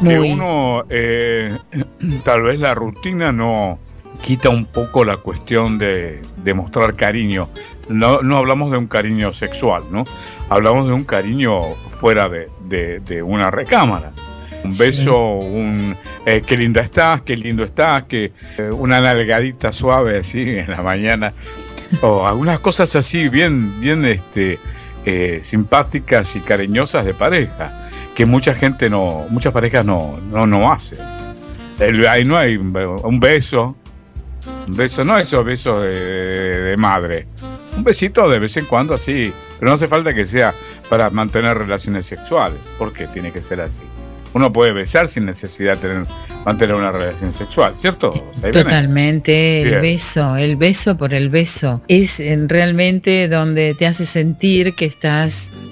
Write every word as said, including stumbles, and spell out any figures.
que Muy. uno, eh, tal vez la rutina no quita un poco la cuestión de, de mostrar cariño. No, no hablamos de un cariño sexual, ¿no? Hablamos de un cariño fuera de, de, de una recámara. Un beso, un eh, qué linda estás, qué lindo estás, que eh, una nalgadita suave así en la mañana, o algunas cosas así bien, bien este, eh, simpáticas y cariñosas de pareja, que mucha gente no, muchas parejas no, no, no hacen. El, ahí no hay un, un beso, un beso, no esos besos de, de, de madre, un besito de vez en cuando así, pero no hace falta que sea para mantener relaciones sexuales, porque tiene que ser así. Uno puede besar sin necesidad de tener, mantener una relación sexual, ¿cierto? Totalmente, el Bien. beso, el beso por el beso. Es eh, realmente donde te hace sentir que estás